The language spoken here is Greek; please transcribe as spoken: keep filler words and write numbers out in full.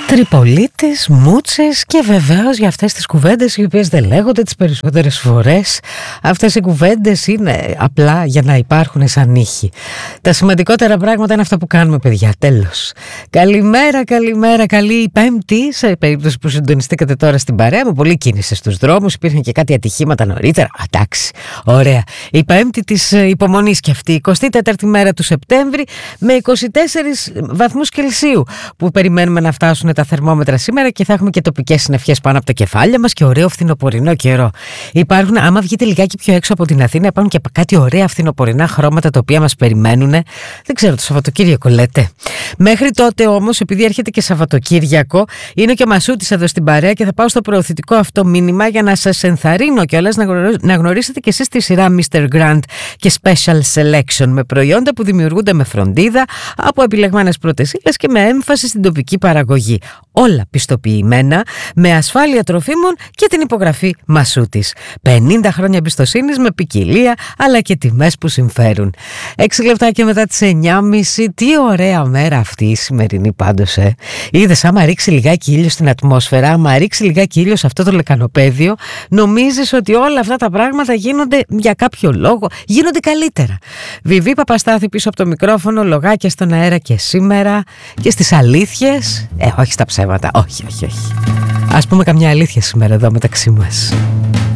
Τριπολίτες, μούτσες και βεβαίως για αυτές τις κουβέντες οι οποίες δεν λέγονται τις περισσότερες φορές. Αυτές οι κουβέντες είναι απλά για να υπάρχουν σαν ήχοι. Τα σημαντικότερα πράγματα είναι αυτά που κάνουμε, παιδιά. Τέλος. Καλημέρα, καλημέρα, καλή Πέμπτη. Σε περίπτωση που συντονιστήκατε τώρα στην παρέα, με πολλή κίνηση στους δρόμους. Υπήρχαν και κάτι ατυχήματα νωρίτερα. Εντάξει, ωραία. Η Πέμπτη της υπομονής και αυτή, η εικοστή τέταρτη μέρα του Σεπτέμβρη, με είκοσι τέσσερις βαθμούς Κελσίου που περιμένουμε να φτάσουν τα θερμόμετρα σήμερα και θα έχουμε και τοπικές συννεφιές πάνω από τα κεφάλια μας και ωραίο φθινοπορεινό καιρό. Υπάρχουν, άμα βγείτε λιγάκι πιο έξω από την Αθήνα, υπάρχουν και κάτι ωραία φθινοπορεινά χρώματα τα οποία μας περιμένουν. Δεν ξέρω, το Σαββατοκύριακο λέτε. Μέχρι τότε όμως, επειδή έρχεται και Σαββατοκύριακο, είναι και ο Μασούτης εδώ στην παρέα και θα πάω στο προωθητικό αυτό μήνυμα για να σας ενθαρρύνω κιόλας να, γνωρί, να γνωρίσετε και εσείς τη σειρά μίστερ Grant και Special Selection με προϊόντα που δημιουργούνται με φροντίδα από επιλεγμένες πρώτες ύλες και με έμφαση στην τοπική παραγωγή. Όλα πιστοποιημένα, με ασφάλεια τροφίμων και την υπογραφή Μασούτης. πενήντα χρόνια εμπιστοσύνης με ποικιλία αλλά και τιμές που συμφέρουν. Έξι λεπτάκια μετά τις εννιά και μισή. Τι ωραία μέρα αυτή η σημερινή πάντως, ε. Είδες, άμα ρίξει λιγάκι ήλιο στην ατμόσφαιρα, άμα ρίξει λιγάκι ήλιο σε αυτό το λεκανοπέδιο, νομίζεις ότι όλα αυτά τα πράγματα γίνονται για κάποιο λόγο, γίνονται καλύτερα. Βιβί Παπαστάθη πίσω από το μικρόφωνο, λογάκια στον αέρα και σήμερα και στις αλήθειες. Ε, όχι στα ψέματα, όχι, όχι, όχι. Ας πούμε καμιά αλήθεια σήμερα εδώ μεταξύ μας.